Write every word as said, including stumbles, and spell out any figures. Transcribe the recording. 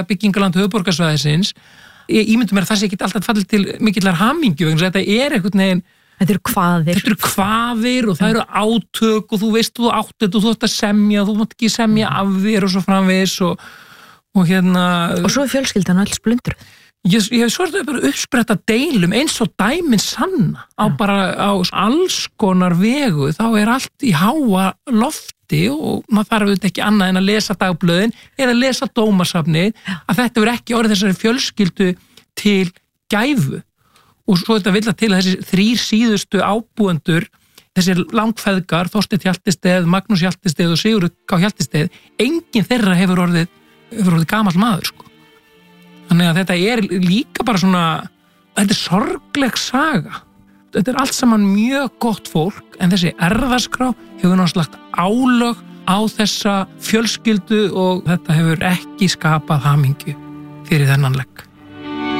byggingaland höfuðborgarsvæðisins, ég ímyndum mér að það sé ekki alltaf fallið til mikillar hamingju, vegna þess að þetta er einhvern veginn Þetta eru kvaðir. Þetta eru kvaðir og það eru átök og þú veist þú átt þetta og þú átt að semja og þú mátt ekki semja af þér og svo framvegis og, og hérna... Og svo er fjölskyldan öll splundruð. Ég, ég hef svolítið bara uppspretta deilum eins og dæmin sanna á ja. bara á alls konar vegu, þá er allt í háa lofti og maður þarf auðvitað ekki annað en að lesa dagblöðin eða lesa dómasafnið ja. að þetta verður ekki orðið þessari fjölskyldu til gæfu. Og svo þetta vill að til að þessi þrír síðustu ábúendur, þessir langfeðgar, Þorsteinn Hjaltesteð, Magnús Hjaltesteð og Sigurður K. Hjaltesteð, enginn þeirra hefur orðið, hefur orðið gamall maður, sko. Þannig að þetta er líka bara svona, þetta er sorgleg saga. Þetta er allt saman mjög gott fólk, en þessi erfðaskrá hefur náttúrulega lagt álög á þessa fjölskyldu og þetta hefur ekki skapað hamingju fyrir þennan legg.